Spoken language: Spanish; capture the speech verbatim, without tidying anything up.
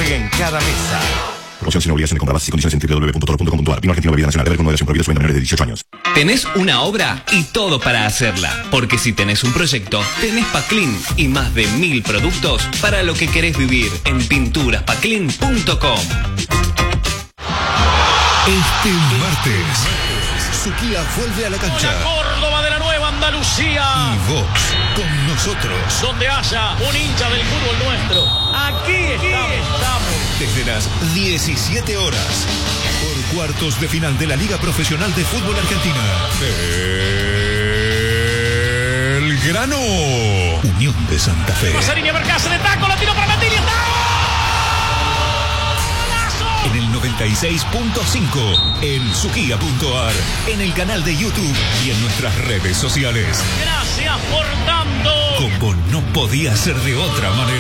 juega en cada mesa. Promoción sin obligación de compra. Bases y condiciones en doble u doble u doble u punto toro punto com punto ar. Vino Argentino Bebida Nacional. Beber con moderación. Prohibido su venta a menores de dieciocho años. Tenés una obra y todo para hacerla. Porque si tenés un proyecto, tenés Paclin y más de mil productos para lo que querés vivir en pinturas paclin punto com. Este martes, Suquía vuelve a la cancha. La Córdoba de la Nueva Andalucía. Y vos con nosotros. Donde haya un hincha del fútbol nuestro. Aquí estamos. estamos. Desde las diecisiete horas. Por cuartos de final de la Liga Profesional de Fútbol Argentina. Belgrano. Unión de Santa Fe. Pasarini a Bercase de taco. Lo tiro para Matilli. ¡Está! En el noventa y seis punto cinco, en suquía punto ar, en el canal de YouTube y en nuestras redes sociales. Gracias por tanto. Como no podía ser de otra manera.